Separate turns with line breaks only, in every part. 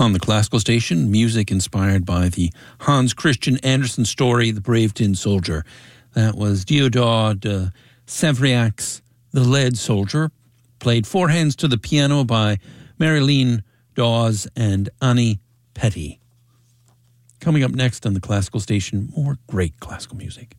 On the classical station, music inspired by the Hans Christian Andersen story, The Brave Tin Soldier. That was Theodore de Savriac's The Lead Soldier, played four hands to the piano by Marilyn Dawes and Annie Petty. Coming up next on the classical station, more great classical music.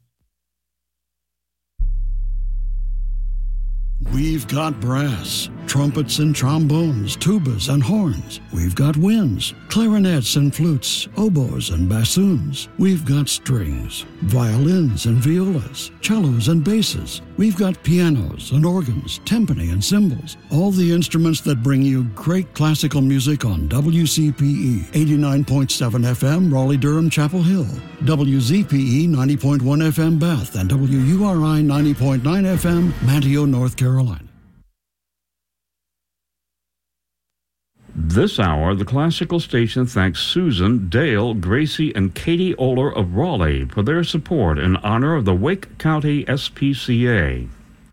We've got brass, trumpets and trombones, tubas and horns. We've got winds, clarinets and flutes, oboes and bassoons. We've got strings, violins and violas, cellos and basses. We've got pianos and organs, timpani and cymbals. All the instruments that bring you great classical music on WCPE 89.7 FM, Raleigh-Durham, Chapel Hill, WZPE 90.1 FM, Bath, and WURI 90.9 FM, Manteo, North Carolina.
This hour, the classical station thanks Susan, Dale, Gracie, and Katie Oler of Raleigh for their support in honor of the Wake County SPCA.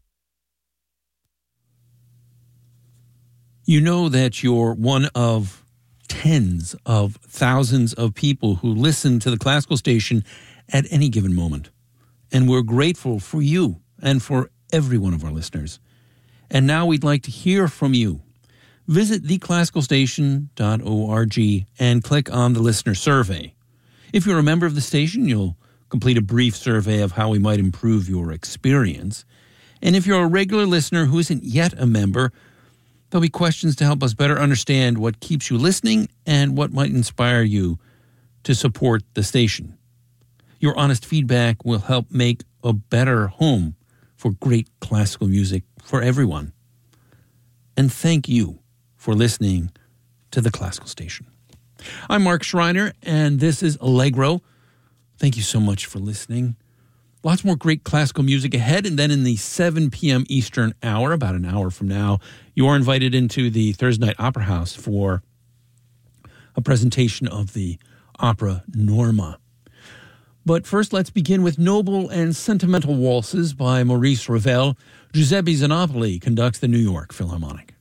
You know that you're one of tens of thousands of people who listen to the classical station at any given moment. And we're grateful for you and for every one of our listeners. And now we'd like to hear from you. Visit theclassicalstation.org and click on the listener survey. If you're a member of the station, you'll complete a brief survey of how we might improve your experience. And if you're a regular listener who isn't yet a member, there'll be questions to help us better understand what keeps you listening and what might inspire you to support the station. Your honest feedback will help make a better home for great classical music for everyone. And thank you for listening to the classical station. I'm Mark Schreiner, and this is Allegro. Thank you so much for listening. Lots more great classical music ahead, and then in the 7 p.m. Eastern hour, about an hour from now, you are invited into the Thursday Night Opera House for a presentation of the opera Norma. But first, let's begin with Noble and Sentimental Waltzes by Maurice Ravel. Giuseppe Zanopoli conducts the New York Philharmonic.